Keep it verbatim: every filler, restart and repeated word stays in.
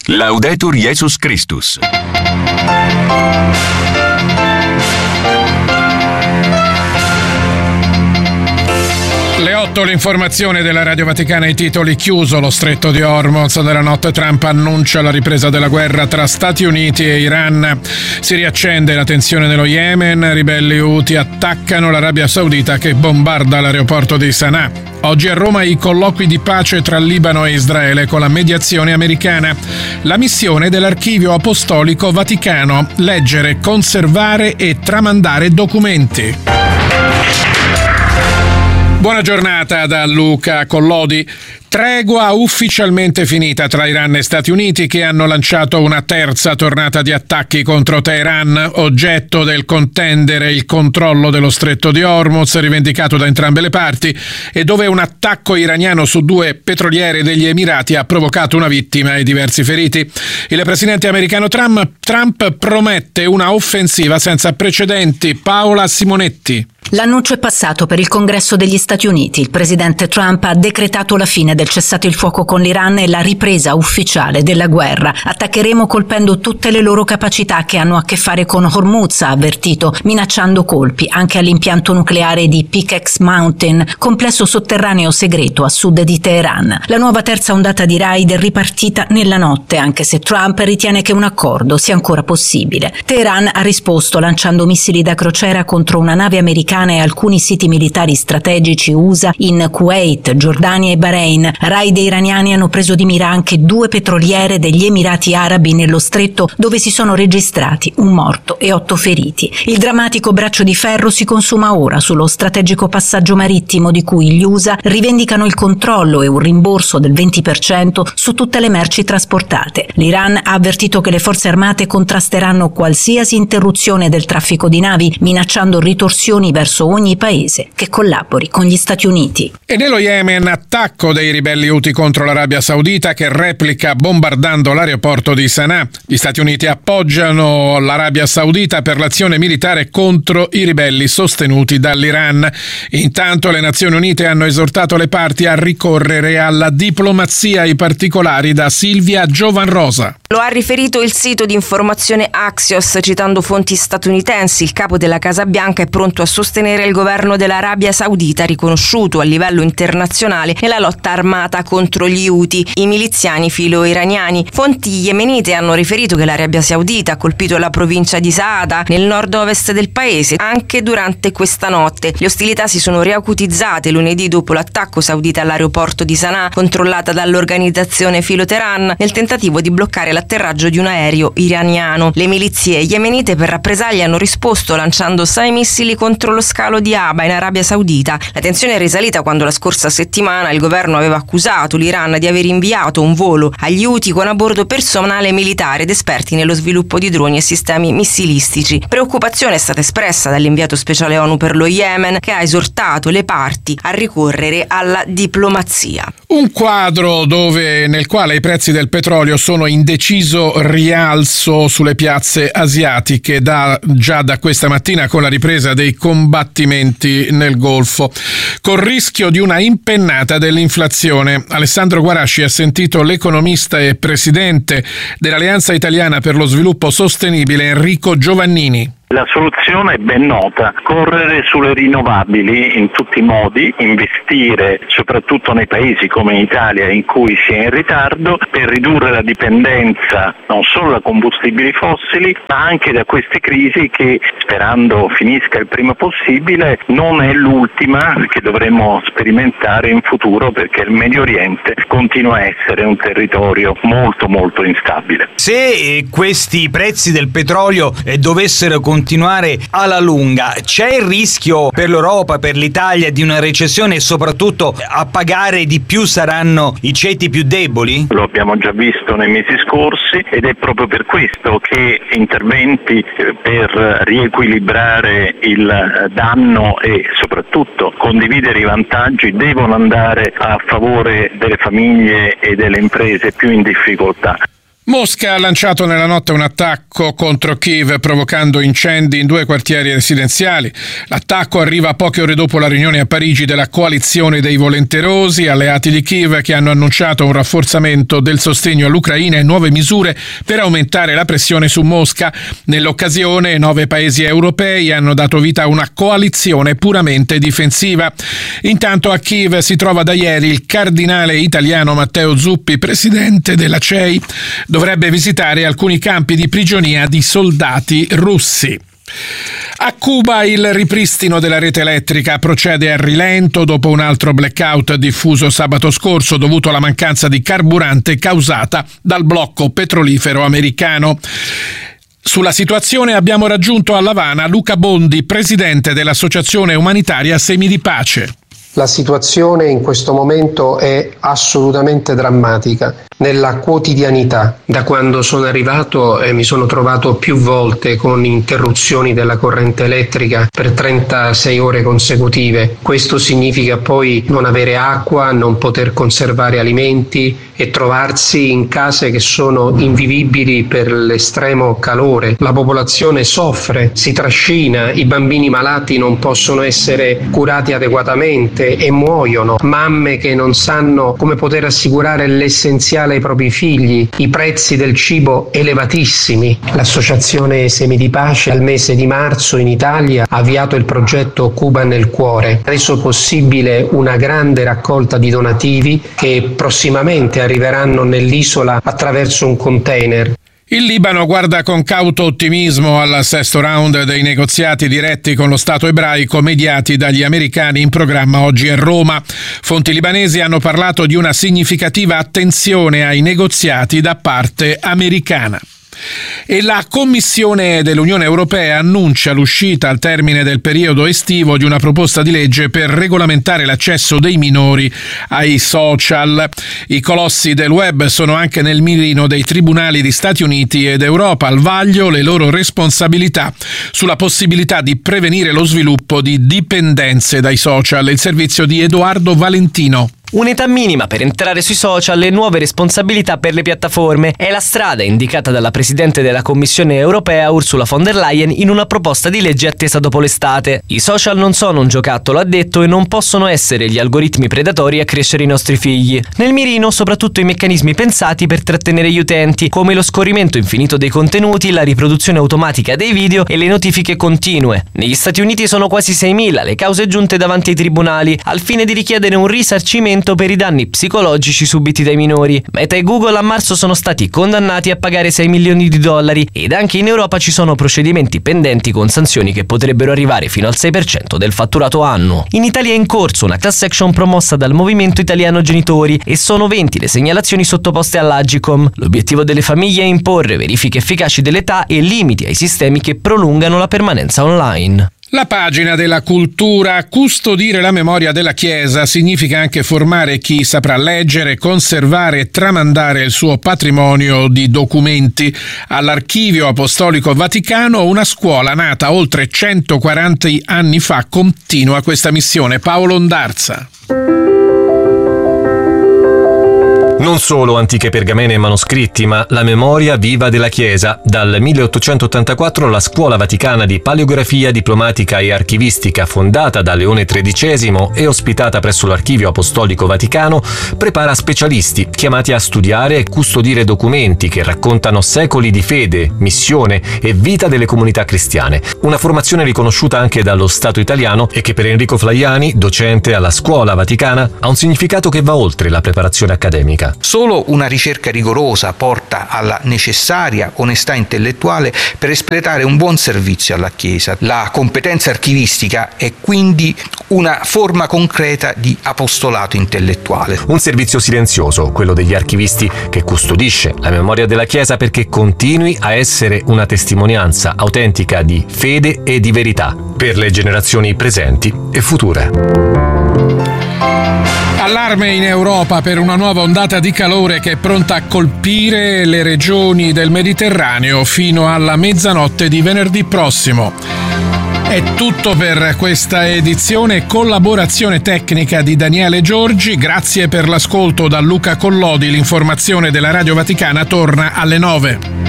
Laudetur Jesus Christus. Le otto, l'informazione della Radio Vaticana, i titoli. Chiuso lo stretto di Hormuz, nella notte Trump annuncia la ripresa della guerra tra Stati Uniti e Iran. Si riaccende la tensione nello Yemen, ribelli Houthi attaccano l'Arabia Saudita che bombarda l'aeroporto di Sana'a. Oggi a Roma i colloqui di pace tra Libano e Israele con la mediazione americana. La missione dell'Archivio Apostolico Vaticano: leggere, conservare e tramandare documenti. Buona giornata da Luca Collodi. Tregua ufficialmente finita tra Iran e Stati Uniti, che hanno lanciato una terza tornata di attacchi contro Teheran, oggetto del contendere il controllo dello stretto di Hormuz, rivendicato da entrambe le parti, e dove un attacco iraniano su due petroliere degli Emirati ha provocato una vittima e diversi feriti. Il presidente americano Trump, Trump promette una offensiva senza precedenti. Paola Simonetti. L'annuncio è passato per il Congresso degli Stati Uniti. Il presidente Trump ha decretato la fine del cessate il fuoco con l'Iran e la ripresa ufficiale della guerra. Attaccheremo colpendo tutte le loro capacità che hanno a che fare con Hormuz, ha avvertito, minacciando colpi anche all'impianto nucleare di Pickex Mountain, complesso sotterraneo segreto a sud di Teheran. La nuova terza ondata di raid è ripartita nella notte, anche se Trump ritiene che un accordo sia ancora possibile. Teheran ha risposto lanciando missili da crociera contro una nave americana e alcuni siti militari strategici U S A in Kuwait, Giordania e Bahrain. Raid iraniani hanno preso di mira anche due petroliere degli Emirati Arabi nello stretto, dove si sono registrati un morto e otto feriti. Il drammatico braccio di ferro si consuma ora sullo strategico passaggio marittimo di cui gli U S A rivendicano il controllo e un rimborso del venti per cento su tutte le merci trasportate. L'Iran ha avvertito che le forze armate contrasteranno qualsiasi interruzione del traffico di navi, minacciando ritorsioni verso ogni paese che collabori con gli Stati Uniti. E nello Yemen, attacco dei ribelli Houthi contro l'Arabia Saudita, che replica bombardando l'aeroporto di Sana'a. Gli Stati Uniti appoggiano l'Arabia Saudita per l'azione militare contro i ribelli sostenuti dall'Iran. Intanto le Nazioni Unite hanno esortato le parti a ricorrere alla diplomazia. I particolari da Silvia Giovanrosa. Lo ha riferito il sito di informazione Axios, citando fonti statunitensi. Il capo della Casa Bianca è pronto a sostenere il governo dell'Arabia Saudita, riconosciuto a livello internazionale nella lotta armata contro gli Houthi, i miliziani filo-iraniani. Fonti yemenite hanno riferito che l'Arabia Saudita ha colpito la provincia di Saada, nel nord-ovest del paese, anche durante questa notte. Le ostilità si sono riacutizzate lunedì dopo l'attacco saudita all'aeroporto di Sana'a, controllata dall'organizzazione Filo Teheran, nel tentativo di bloccare l'atterraggio di un aereo iraniano. Le milizie yemenite per rappresaglia hanno risposto lanciando sei missili contro lo scalo di Aba in Arabia Saudita. La tensione è risalita quando la scorsa settimana il governo aveva accusato l'Iran di aver inviato un volo agli Houthi con a bordo personale militare ed esperti nello sviluppo di droni e sistemi missilistici. Preoccupazione è stata espressa dall'inviato speciale ONU per lo Yemen, che ha esortato le parti a ricorrere alla diplomazia. Un quadro dove nel quale i prezzi del petrolio sono in deciso rialzo sulle piazze asiatiche da, già da questa mattina, con la ripresa dei combattimenti nel Golfo, col rischio di una impennata dell'inflazione. Alessandro Guarasci ha sentito l'economista e presidente dell'Alleanza Italiana per lo Sviluppo Sostenibile Enrico Giovannini. La soluzione è ben nota: correre sulle rinnovabili in tutti i modi, investire soprattutto nei paesi come in Italia in cui si è in ritardo, per ridurre la dipendenza non solo da combustibili fossili ma anche da queste crisi che, sperando finisca il prima possibile, non è l'ultima che dovremo sperimentare in futuro, perché il Medio Oriente continua a essere un territorio molto molto instabile. Se questi prezzi del petrolio eh, dovessero continuare continuare alla lunga, c'è il rischio per l'Europa, per l'Italia, di una recessione e soprattutto a pagare di più saranno i ceti più deboli? Lo abbiamo già visto nei mesi scorsi ed è proprio per questo che interventi per riequilibrare il danno e soprattutto condividere i vantaggi devono andare a favore delle famiglie e delle imprese più in difficoltà. Mosca ha lanciato nella notte un attacco contro Kiev, provocando incendi in due quartieri residenziali. L'attacco arriva poche ore dopo la riunione a Parigi della coalizione dei volenterosi, alleati di Kiev, che hanno annunciato un rafforzamento del sostegno all'Ucraina e nuove misure per aumentare la pressione su Mosca. Nell'occasione, nove paesi europei hanno dato vita a una coalizione puramente difensiva. Intanto a Kiev si trova da ieri il cardinale italiano Matteo Zuppi, presidente della C E I. Dovrebbe visitare alcuni campi di prigionia di soldati russi. A Cuba il ripristino della rete elettrica procede a rilento dopo un altro blackout diffuso sabato scorso dovuto alla mancanza di carburante causata dal blocco petrolifero americano. Sulla situazione abbiamo raggiunto a L'Avana Luca Bondi, presidente dell'Associazione Umanitaria Semi di Pace. La situazione in questo momento è assolutamente drammatica. Nella quotidianità, da quando sono arrivato eh, mi sono trovato più volte con interruzioni della corrente elettrica per trentasei ore consecutive. Questo significa poi non avere acqua, non poter conservare alimenti e trovarsi in case che sono invivibili per l'estremo calore. La popolazione soffre, si trascina, i bambini malati non possono essere curati adeguatamente e muoiono, mamme che non sanno come poter assicurare l'essenziale ai propri figli, i prezzi del cibo elevatissimi. L'Associazione Semi di Pace al mese di marzo in Italia ha avviato il progetto Cuba nel cuore, ha reso possibile una grande raccolta di donativi che prossimamente arriveranno nell'isola attraverso un container. Il Libano guarda con cauto ottimismo al sesto round dei negoziati diretti con lo Stato ebraico mediati dagli americani in programma oggi a Roma. Fonti libanesi hanno parlato di una significativa attenzione ai negoziati da parte americana. E la Commissione dell'Unione Europea annuncia l'uscita al termine del periodo estivo di una proposta di legge per regolamentare l'accesso dei minori ai social. I colossi del web sono anche nel mirino dei tribunali di Stati Uniti ed Europa. Al vaglio le loro responsabilità sulla possibilità di prevenire lo sviluppo di dipendenze dai social. Il servizio di Edoardo Valentino. Un'età minima per entrare sui social e nuove responsabilità per le piattaforme è la strada indicata dalla Presidente della Commissione europea Ursula von der Leyen in una proposta di legge attesa dopo l'estate. I social non sono un giocattolo, ha detto, e non possono essere gli algoritmi predatori a crescere i nostri figli. Nel mirino soprattutto i meccanismi pensati per trattenere gli utenti, come lo scorrimento infinito dei contenuti, la riproduzione automatica dei video e le notifiche continue. Negli Stati Uniti sono quasi seimila le cause giunte davanti ai tribunali al fine di richiedere un risarcimento per i danni psicologici subiti dai minori. Meta e Google a marzo sono stati condannati a pagare sei milioni di dollari ed anche in Europa ci sono procedimenti pendenti con sanzioni che potrebbero arrivare fino al sei per cento del fatturato annuo. In Italia è in corso una class action promossa dal Movimento Italiano Genitori e sono venti le segnalazioni sottoposte all'Agicom. L'obiettivo delle famiglie è imporre verifiche efficaci dell'età e limiti ai sistemi che prolungano la permanenza online. La pagina della cultura. Custodire la memoria della Chiesa significa anche formare chi saprà leggere, conservare e tramandare il suo patrimonio di documenti. All'Archivio Apostolico Vaticano, una scuola nata oltre centoquaranta anni fa continua questa missione. Paolo Ondarza. Non solo antiche pergamene e manoscritti, ma la memoria viva della Chiesa. Dal milleottocentottantaquattro la Scuola Vaticana di Paleografia Diplomatica e Archivistica, fondata da Leone tredicesimo e ospitata presso l'Archivio Apostolico Vaticano, prepara specialisti chiamati a studiare e custodire documenti che raccontano secoli di fede, missione e vita delle comunità cristiane. Una formazione riconosciuta anche dallo Stato italiano e che per Enrico Flaiani, docente alla Scuola Vaticana, ha un significato che va oltre la preparazione accademica. Solo una ricerca rigorosa porta alla necessaria onestà intellettuale per espletare un buon servizio alla Chiesa. La competenza archivistica è quindi una forma concreta di apostolato intellettuale. Un servizio silenzioso, quello degli archivisti, che custodisce la memoria della Chiesa perché continui a essere una testimonianza autentica di fede e di verità per le generazioni presenti e future. Allarme in Europa per una nuova ondata di calore che è pronta a colpire le regioni del Mediterraneo fino alla mezzanotte di venerdì prossimo. È tutto per questa edizione, collaborazione tecnica di Daniele Giorgi. Grazie per l'ascolto da Luca Collodi. L'informazione della Radio Vaticana torna alle nove.